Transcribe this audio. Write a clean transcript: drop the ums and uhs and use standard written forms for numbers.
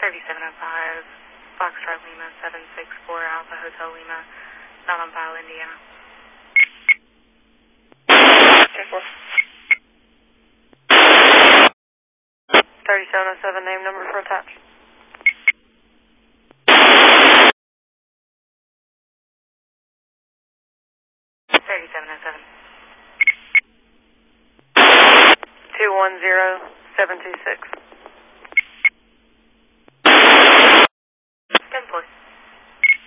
3705, Foxtrot Lima 764 Alpha Hotel Lima, not on file, Indiana. 10-4. 3707, name number for attach. 3707. 210726.